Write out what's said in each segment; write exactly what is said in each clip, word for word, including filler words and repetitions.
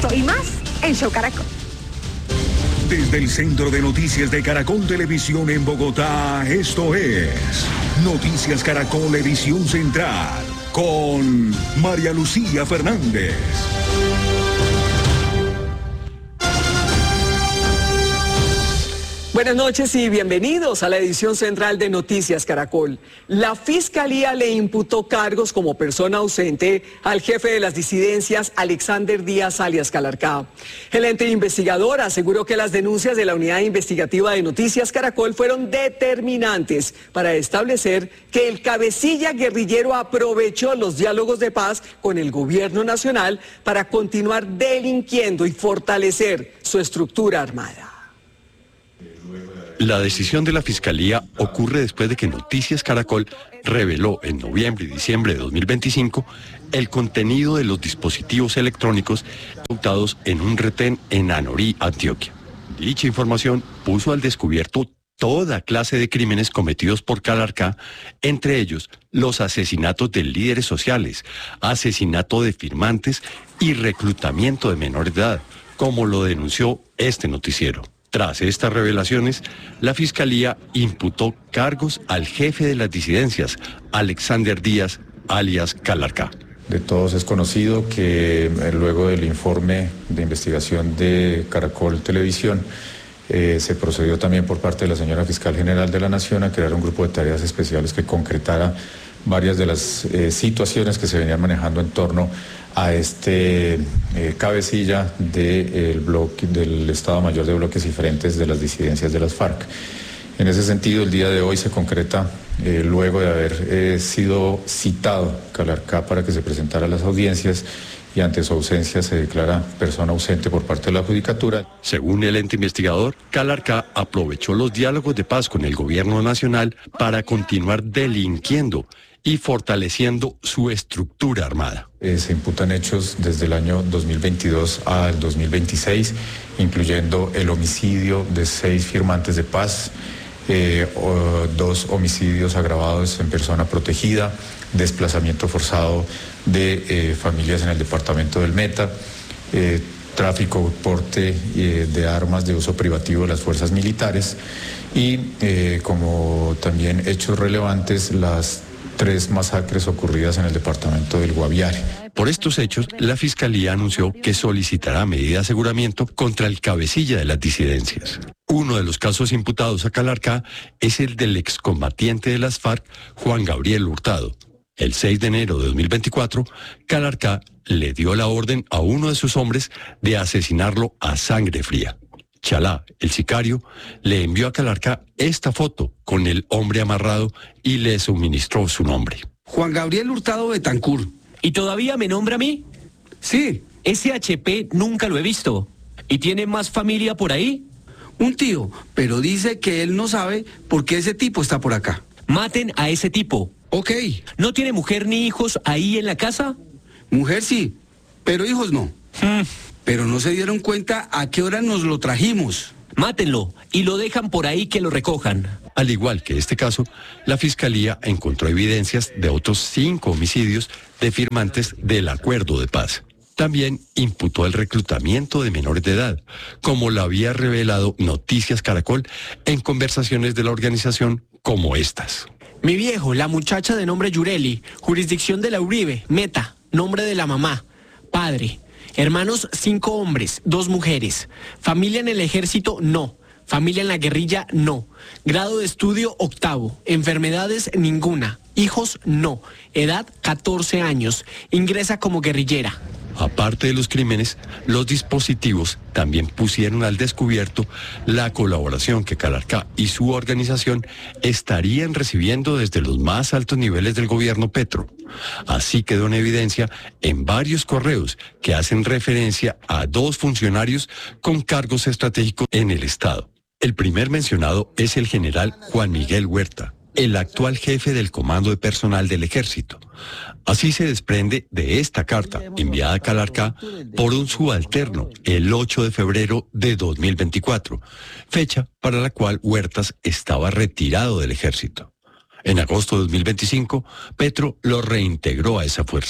Esto y más en Show Caracol. Desde el Centro de Noticias de Caracol Televisión en Bogotá, esto es Noticias Caracol Edición Central con María Lucía Fernández. Buenas noches y bienvenidos a la edición central de Noticias Caracol. La Fiscalía le imputó cargos como persona ausente al jefe de las disidencias, Alexander Díaz alias Calarcá. El ente investigador aseguró que las denuncias de la Unidad Investigativa de Noticias Caracol fueron determinantes para establecer que el cabecilla guerrillero aprovechó los diálogos de paz con el gobierno nacional para continuar delinquiendo y fortalecer su estructura armada. La decisión de la Fiscalía ocurre después de que Noticias Caracol reveló en noviembre y diciembre de dos mil veinticinco el contenido de los dispositivos electrónicos incautados en un retén en Anorí, Antioquia. Dicha información puso al descubierto toda clase de crímenes cometidos por Calarcá, entre ellos los asesinatos de líderes sociales, asesinato de firmantes y reclutamiento de menores de edad, como lo denunció este noticiero. Tras estas revelaciones, la Fiscalía imputó cargos al jefe de las disidencias, Alexander Díaz, alias Calarcá. De todos es conocido que eh, luego del informe de investigación de Caracol Televisión, eh, se procedió también por parte de la señora Fiscal General de la Nación a crear un grupo de tareas especiales que concretara varias de las eh, situaciones que se venían manejando en torno a este eh, cabecilla del bloque del Estado Mayor de Bloques Diferentes de las disidencias de las FARC. En ese sentido, el día de hoy se concreta, eh, luego de haber eh, sido citado Calarcá para que se presentara a las audiencias y ante su ausencia se declara persona ausente por parte de la Judicatura. Según el ente investigador, Calarcá aprovechó los diálogos de paz con el gobierno nacional para continuar delinquiendo y fortaleciendo su estructura armada. Eh, se imputan hechos desde el año dos mil veintidós al dos mil veintiséis, incluyendo el homicidio de seis firmantes de paz, eh, o, dos homicidios agravados en persona protegida, desplazamiento forzado de eh, familias en el departamento del Meta, eh, tráfico, porte eh, de armas de uso privativo de las fuerzas militares y eh, como también hechos relevantes las tres masacres ocurridas en el departamento del Guaviare. Por estos hechos, la Fiscalía anunció que solicitará medida de aseguramiento contra el cabecilla de las disidencias. Uno de los casos imputados a Calarcá es el del excombatiente de las FARC, Juan Gabriel Hurtado. El seis de enero de dos mil veinticuatro, Calarcá le dio la orden a uno de sus hombres de asesinarlo a sangre fría. Chalá, el sicario, le envió a Calarcá esta foto con el hombre amarrado y le suministró su nombre. Juan Gabriel Hurtado Betancur. ¿Y todavía me nombra a mí? Sí. Ese H P nunca lo he visto. ¿Y tiene más familia por ahí? Un tío, pero dice que él no sabe por qué ese tipo está por acá. Maten a ese tipo. Ok. ¿No tiene mujer ni hijos ahí en la casa? Mujer sí, pero hijos no. Hmm. Pero no se dieron cuenta a qué hora nos lo trajimos. Mátenlo y lo dejan por ahí que lo recojan. Al igual que este caso, la Fiscalía encontró evidencias de otros cinco homicidios de firmantes del acuerdo de paz. También imputó el reclutamiento de menores de edad, como lo había revelado Noticias Caracol en conversaciones de la organización como estas. Mi viejo, la muchacha de nombre Yureli, jurisdicción de la Uribe, Meta, nombre de la mamá, padre. Hermanos, cinco hombres, dos mujeres. Familia en el ejército, no. Familia en la guerrilla, no. Grado de estudio, octavo. Enfermedades, ninguna. Hijos, no. Edad, catorce años. Ingresa como guerrillera. Aparte de los crímenes, los dispositivos también pusieron al descubierto la colaboración que Calarcá y su organización estarían recibiendo desde los más altos niveles del gobierno Petro. Así quedó en evidencia en varios correos que hacen referencia a dos funcionarios con cargos estratégicos en el Estado. El primer mencionado es el general Juan Miguel Huerta, el actual jefe del Comando de Personal del Ejército. Así se desprende de esta carta enviada a Calarcá por un subalterno el ocho de febrero de dos mil veinticuatro, fecha para la cual Huertas estaba retirado del ejército. En agosto de dos mil veinticinco, Petro lo reintegró a esa fuerza.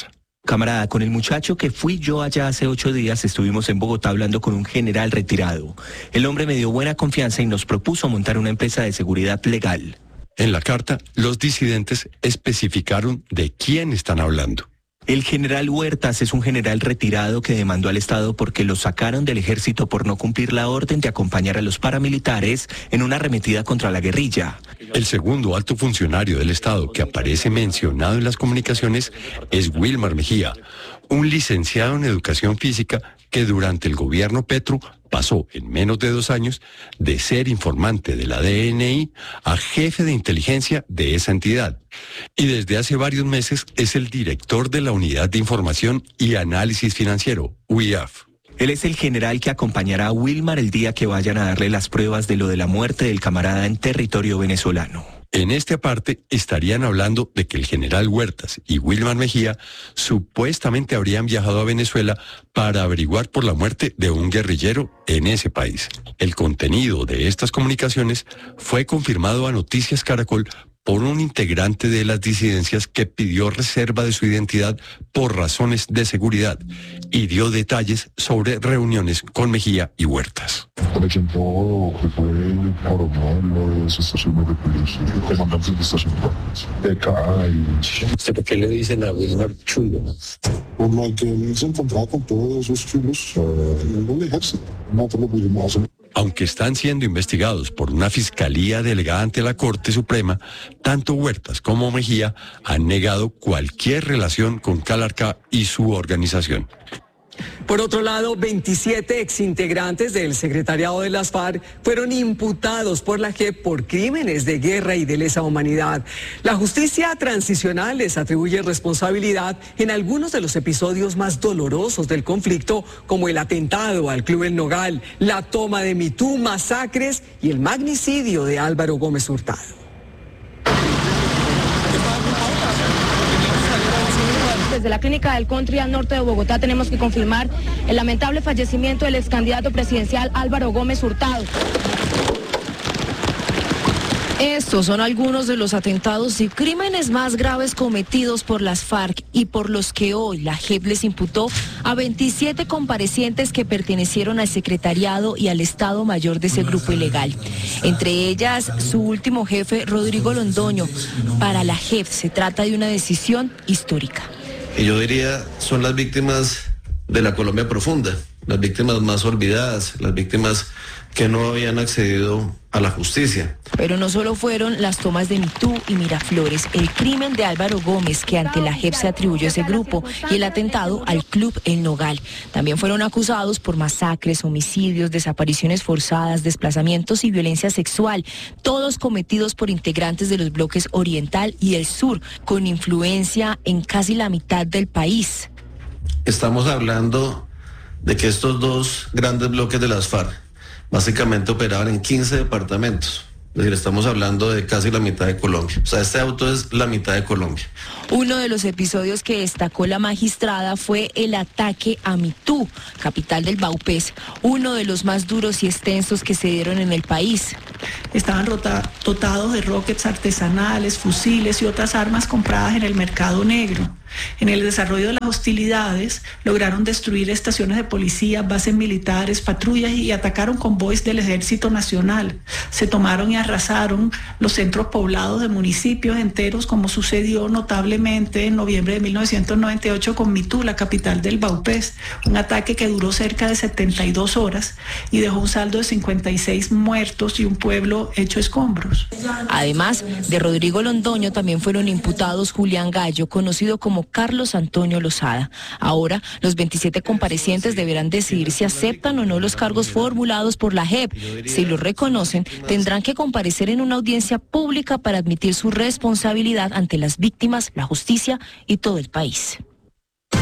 Camarada, con el muchacho que fui yo allá hace ocho días estuvimos en Bogotá hablando con un general retirado. El hombre me dio buena confianza y nos propuso montar una empresa de seguridad legal. En la carta, los disidentes especificaron de quién están hablando. El general Huertas es un general retirado que demandó al Estado porque lo sacaron del ejército por no cumplir la orden de acompañar a los paramilitares en una arremetida contra la guerrilla. El segundo alto funcionario del Estado que aparece mencionado en las comunicaciones es Wilmar Mejía, un licenciado en educación física que durante el gobierno Petro pasó en menos de dos años de ser informante de la D N I a jefe de inteligencia de esa entidad. Y desde hace varios meses es el director de la Unidad de Información y Análisis Financiero, U I A F. Él es el general que acompañará a Wilmar el día que vayan a darle las pruebas de lo de la muerte del camarada en territorio venezolano. En este aparte estarían hablando de que el general Huertas y Wilmar Mejía supuestamente habrían viajado a Venezuela para averiguar por la muerte de un guerrillero en ese país. El contenido de estas comunicaciones fue confirmado a Noticias Caracol por un integrante de las disidencias que pidió reserva de su identidad por razones de seguridad y dio detalles sobre reuniones con Mejía y Huertas. Por ejemplo, que fue coronel de las estaciones de policía, comandantes de estaciones de acá y... ¿Por qué le dicen a Wilmar chulo? Por lo que él se encontraba con todos esos chulos en el ejército. Nosotros lo pudimos hacer. Aunque están siendo investigados por una fiscalía delegada ante la Corte Suprema, tanto Huertas como Mejía han negado cualquier relación con Calarcá y su organización. Por otro lado, veintisiete exintegrantes del secretariado de las FARC fueron imputados por la J E P por crímenes de guerra y de lesa humanidad. La justicia transicional les atribuye responsabilidad en algunos de los episodios más dolorosos del conflicto, como el atentado al Club El Nogal, la toma de Mitú, masacres y el magnicidio de Álvaro Gómez Hurtado. Desde la clínica del Country al norte de Bogotá tenemos que confirmar el lamentable fallecimiento del ex candidato presidencial Álvaro Gómez Hurtado. Estos son algunos de los atentados y crímenes más graves cometidos por las FARC y por los que hoy la J E P les imputó a veintisiete comparecientes que pertenecieron al secretariado y al Estado Mayor de ese grupo ilegal. Entre ellas, su último jefe, Rodrigo Londoño. Para la J E P se trata de una decisión histórica. Y yo diría, son las víctimas de la Colombia profunda, las víctimas más olvidadas, las víctimas que no habían accedido a la justicia. Pero no solo fueron las tomas de Mitú y Miraflores, el crimen de Álvaro Gómez, que ante la J E P se atribuyó a ese grupo, y el atentado al Club El Nogal. También fueron acusados por masacres, homicidios, desapariciones forzadas, desplazamientos y violencia sexual, todos cometidos por integrantes de los bloques Oriental y el Sur, con influencia en casi la mitad del país. Estamos hablando de que estos dos grandes bloques de las FARC básicamente operaban en quince departamentos. Es decir, estamos hablando de casi la mitad de Colombia. O sea, este auto es la mitad de Colombia. Uno de los episodios que destacó la magistrada fue el ataque a Mitú, capital del Baupés, uno de los más duros y extensos que se dieron en el país. Estaban rota- dotados de rockets artesanales, fusiles y otras armas compradas en el mercado negro. En el desarrollo de las hostilidades, lograron destruir estaciones de policía, bases militares, patrullas y atacaron convoys del Ejército Nacional. Se tomaron y arrasaron los centros poblados de municipios enteros, como sucedió notablemente en noviembre de mil novecientos noventa y ocho con Mitú, la capital del Baupés. Un ataque que duró cerca de setenta y dos horas y dejó un saldo de cincuenta y seis muertos y un pueblo hecho escombros. Además de Rodrigo Londoño, también fueron imputados Julián Gallo, conocido como Carlos Antonio Lozada. Ahora, los veintisiete comparecientes deberán decidir si aceptan o no los cargos formulados por la J E P. Si los reconocen, tendrán que comparecer en una audiencia pública para admitir su responsabilidad ante las víctimas, la justicia y todo el país.